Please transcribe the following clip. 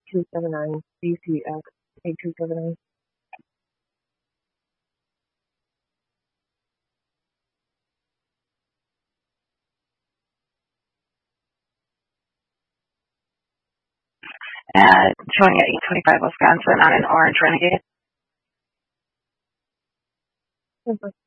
8279 BCX 8279. Showing at 825 Wisconsin on an orange Renegade.